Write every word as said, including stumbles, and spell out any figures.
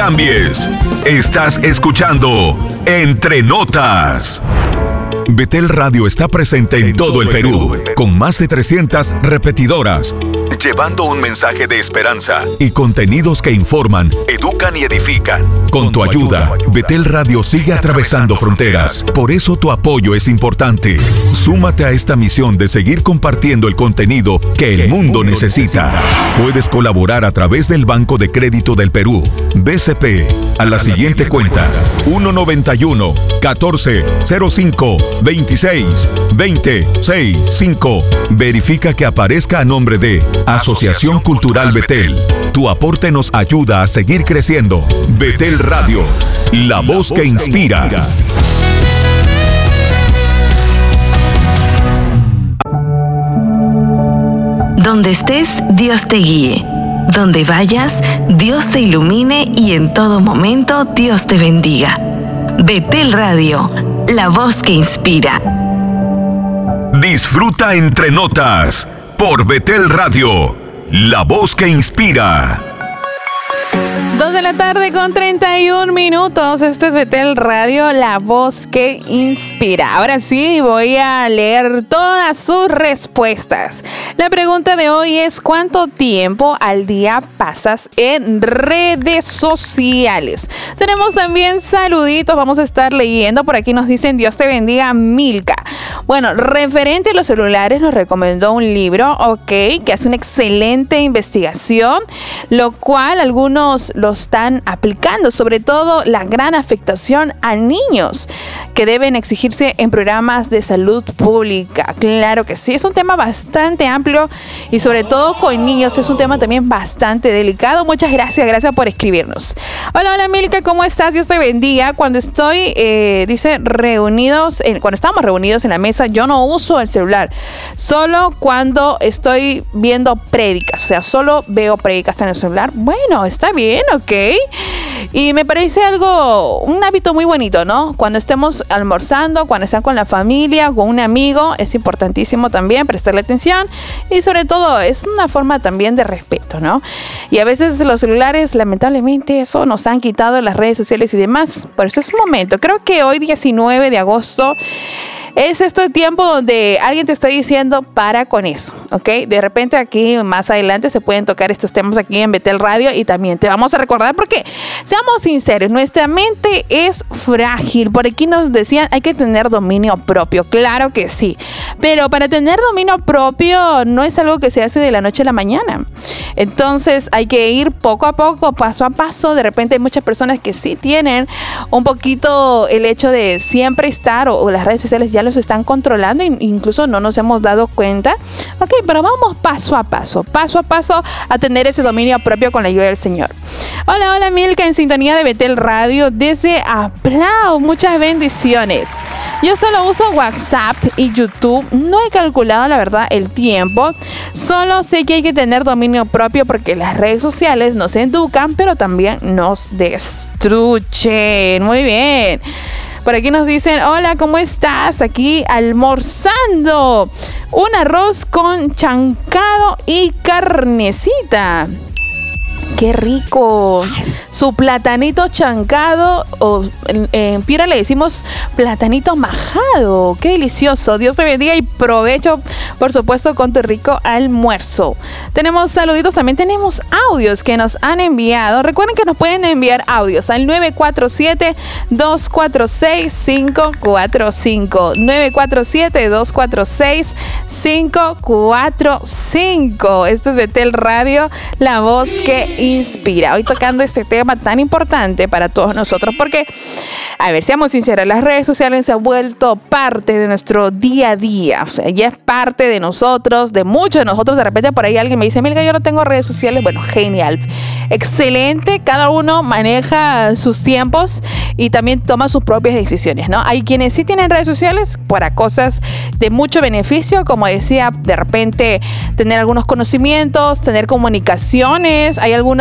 cambies. Estás escuchando Entre Notas. Betel Radio está presente en todo el Perú, con más de trescientas repetidoras, llevando un mensaje de esperanza y contenidos que informan, educan y edifican. Con tu ayuda, Betel Radio sigue atravesando fronteras. Por eso tu apoyo es importante. Súmate a esta misión de seguir compartiendo el contenido que el mundo necesita. Puedes colaborar a través del Banco de Crédito del Perú, B C P, a la siguiente cuenta: uno noventa y uno, catorce, cero cinco, veintiséis, veinte, sesenta y cinco. Verifica que aparezca a nombre de Asociación Cultural Betel. Tu aporte nos ayuda a seguir creciendo. Betel Radio, la voz que inspira. Donde estés, Dios te guíe. Donde vayas, Dios te ilumine y en todo momento Dios te bendiga. Betel Radio, la voz que inspira. Disfruta Entre Notas por Betel Radio, la voz que inspira. Dos de la tarde con treinta y un minutos. Este es Betel Radio, la voz que inspira. Ahora sí, voy a leer todas sus respuestas. La pregunta de hoy es: ¿cuánto tiempo al día pasas en redes sociales? Tenemos también saluditos, vamos a estar leyendo. Por aquí nos dicen: Dios te bendiga, Milka. Bueno, referente a los celulares, nos recomendó un libro, ok, que hace una excelente investigación, lo cual algunos lo están aplicando, sobre todo la gran afectación a niños que deben exigirse en programas de salud pública. Claro que sí, es un tema bastante amplio y sobre todo con niños es un tema también bastante delicado. Muchas gracias, gracias por escribirnos. Hola, hola Milka, ¿cómo estás? Dios te bendiga. Cuando estoy, eh, dice, reunidos, en, cuando estamos reunidos en la mesa, yo no uso el celular, solo cuando estoy viendo prédicas, o sea, solo veo prédicas en el celular. Bueno, está bien, ok. Y me parece algo, un hábito muy bonito, ¿no? Cuando estemos almorzando, cuando están con la familia, con un amigo, es importantísimo también prestarle atención y sobre todo es una forma también de respeto, ¿no? Y a veces los celulares, lamentablemente, eso nos han quitado las redes sociales y demás. Por eso es un momento. Creo que hoy, diecinueve de agosto, es este tiempo donde alguien te está diciendo para con eso, ¿ok? De repente aquí más adelante se pueden tocar estos temas aquí en Betel Radio y también te vamos a recordar porque, seamos sinceros, nuestra mente es frágil. Por aquí nos decían, hay que tener dominio propio. Claro que sí, pero para tener dominio propio no es algo que se hace de la noche a la mañana. Entonces hay que ir poco a poco, paso a paso. De repente hay muchas personas que sí tienen un poquito el hecho de siempre estar o, o las redes sociales ya los están controlando e incluso no nos hemos dado cuenta. Ok, pero vamos paso a paso, paso a paso a tener ese dominio propio con la ayuda del Señor. Hola, hola Milka, en sintonía de Betel Radio desde Aplau, muchas bendiciones. Yo solo uso WhatsApp y YouTube, no he calculado la verdad el tiempo, solo sé que hay que tener dominio propio porque las redes sociales nos educan, pero también nos destruyen. Muy bien. Por aquí nos dicen, hola, ¿cómo estás? Aquí almorzando un arroz con chancado y carnecita. ¡Qué rico! Su platanito chancado, o en, en Piura le decimos platanito majado. ¡Qué delicioso! Dios te bendiga y provecho, por supuesto, con tu rico almuerzo. Tenemos saluditos, también tenemos audios que nos han enviado. Recuerden que nos pueden enviar audios al nueve cuatro siete, dos cuatro seis, cinco cuatro cinco. nueve cuatro siete, dos cuatro seis, cinco cuatro cinco. Esto es Betel Radio, la voz que inspira. Hoy tocando este tema tan importante para todos nosotros porque, a ver, seamos sinceros, las redes sociales se han vuelto parte de nuestro día a día. O sea, ya es parte de nosotros, de muchos de nosotros. De repente por ahí alguien me dice, Milka, yo no tengo redes sociales. Bueno, genial, excelente. Cada uno maneja sus tiempos y también toma sus propias decisiones, ¿no? Hay quienes sí tienen redes sociales para cosas de mucho beneficio, como decía, de repente tener algunos conocimientos, tener comunicaciones. Hay algunos